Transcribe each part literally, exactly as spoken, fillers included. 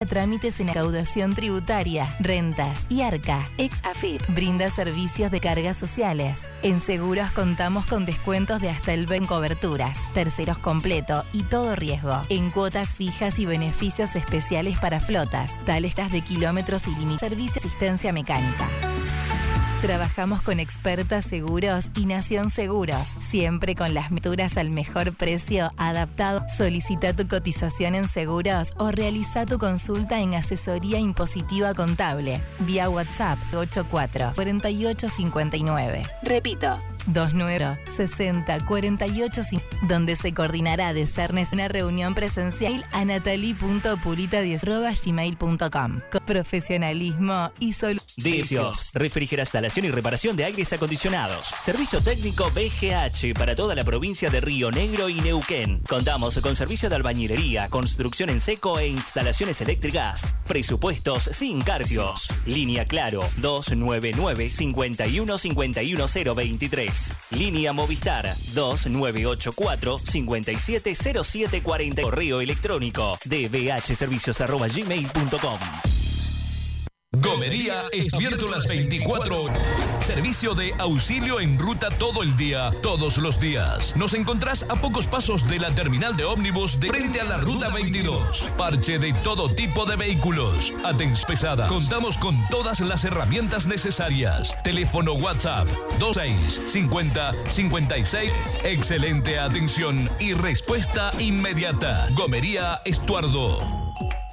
trámites en recaudación tributaria, rentas y ARCA. Ex AFIP. Brinda servicios de cargas sociales. En Seguros contamos con descuentos de hasta el veinte en coberturas, terceros completo y todo riesgo. En cuotas fijas y beneficios especiales para flotas, tales de kilómetros ilimitados. Servicio de asistencia mecánica. Trabajamos con Experta Seguros y Nación Seguros, siempre con las meturas al mejor precio adaptado. Solicita tu cotización en Seguros o realiza tu consulta en Asesoría Impositiva Contable vía WhatsApp ocho cuatro cuatro ocho cinco nueve. Repito. veintinueve sesenta cuarenta y ocho, donde se coordinará de Cernes una reunión presencial a natalie punto purita diez arroba gmail punto com. Con profesionalismo y soluciones. Vicios, refrigeración y reparación de aires acondicionados. Servicio técnico B G H para toda la provincia de Río Negro y Neuquén. Contamos con servicio de albañilería, construcción en seco e instalaciones eléctricas. Presupuestos sin cargos. Línea Claro dos nueve nueve cinco uno cinco uno cero veintitrés. Línea Movistar dos nueve ocho cuatro cinco siete cero siete cuarenta. Correo electrónico d b h servicios arroba gmail punto com. Gomería es abierto las veinticuatro horas. Servicio de auxilio en ruta todo el día, todos los días. Nos encontrás a pocos pasos de la terminal de ómnibus de frente a la ruta veintidós. Parche de todo tipo de vehículos. Atención pesada. Contamos con todas las herramientas necesarias. Teléfono WhatsApp veintiséis cincuenta cincuenta y seis. Excelente atención y respuesta inmediata. Gomería Estuardo.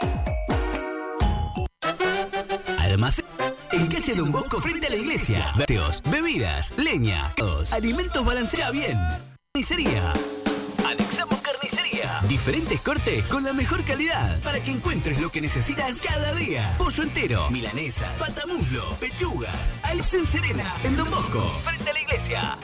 Almacén en calle Don Bosco frente a la iglesia. Lácteos, bebidas, leña, todos. Alimentos balanceados bien. Carnicería. Anexamos carnicería. Diferentes cortes con la mejor calidad para que encuentres lo que necesitas cada día. Pollo entero, milanesas, patamuslo, pechugas. Almacén Serena en Don Bosco frente a la iglesia.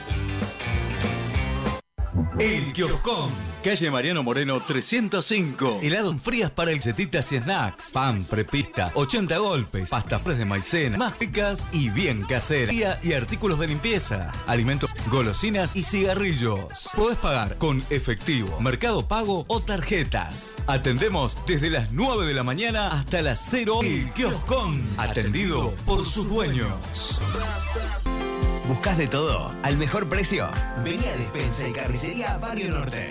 El Kioscón. Calle Mariano Moreno trescientos cinco. Helado frías para galletitas y snacks. Pan, prepista, ochenta golpes. Pasta fres de maicena. Más ricas y bien caseras. Y artículos de limpieza. Alimentos, golosinas y cigarrillos. Podés pagar con efectivo, Mercado Pago o tarjetas. Atendemos desde las nueve de la mañana hasta las cero. El Kioscón. Atendido por sus dueños. ¿Buscás de todo al mejor precio? Vení a Despensa y Carnicería Barrio Norte.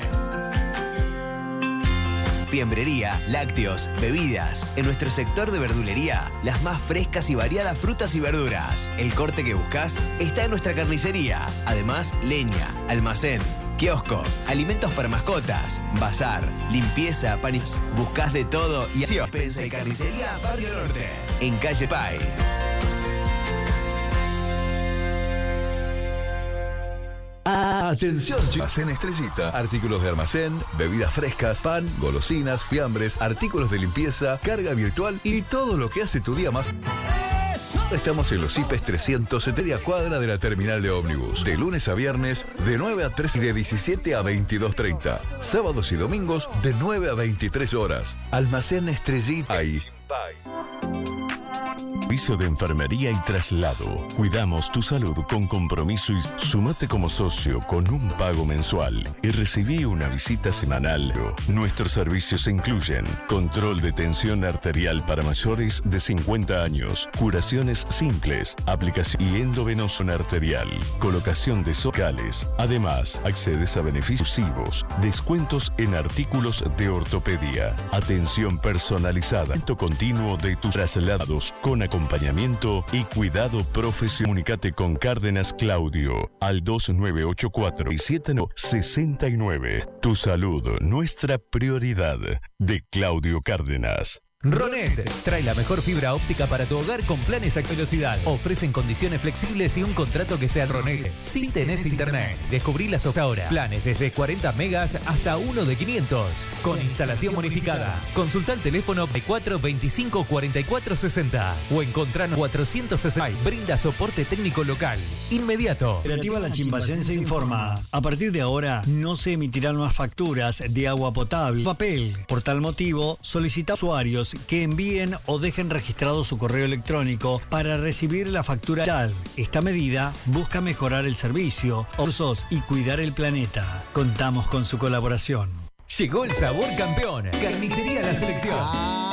Fiambrería, lácteos, bebidas. En nuestro sector de verdulería, las más frescas y variadas frutas y verduras. El corte que buscas está en nuestra carnicería. Además, leña, almacén, kiosco, alimentos para mascotas, bazar, limpieza, panis. Buscás de todo y así. Despensa y Carnicería Barrio Norte. En calle Pay. Atención, Almacén Estrellita. Artículos de almacén, bebidas frescas, pan, golosinas, fiambres, artículos de limpieza, carga virtual y todo lo que hace tu día más. Estamos en los I P E S trescientos, media cuadra de la terminal de ómnibus. De lunes a viernes, de nueve a tres y de diecisiete a veintidós treinta. Sábados y domingos, de nueve a veintitrés horas. Almacén Estrellita. Ahí. Servicio de enfermería y traslado. Cuidamos tu salud con compromiso y sumate como socio con un pago mensual y recibí una visita semanal. Nuestros servicios incluyen control de tensión arterial para mayores de cincuenta años, curaciones simples, aplicación y endovenoso arterial, colocación de socales. Además, accedes a beneficios exclusivos, descuentos en artículos de ortopedia, atención personalizada, continuo de tus traslados con acompañamiento y cuidado profesional. Comunicate con Cárdenas Claudio al dos nueve ocho cuatro siete seis nueve. Tu salud, nuestra prioridad. De Claudio Cárdenas. Ronet trae la mejor fibra óptica para tu hogar con planes a velocidad. Ofrecen condiciones flexibles y un contrato que sea Ronet. Si tenés internet, descubrí las ofertas ahora. Planes desde cuarenta megas hasta uno de quinientos. Con instalación bonificada. Consulta el teléfono cuatro veinticinco cuarenta y cuatro sesenta o encontrarnos cuatrocientos sesenta. Brinda soporte técnico local. Inmediato. Cooperativa La Chimbayense informa. A partir de ahora no se emitirán más facturas de agua potable, papel. Por tal motivo, solicita a usuarios que envíen o dejen registrado su correo electrónico para recibir la factura tal. Esta medida busca mejorar el servicio, usos y cuidar el planeta. Contamos con su colaboración. Llegó el sabor campeón. Carnicería La Selección.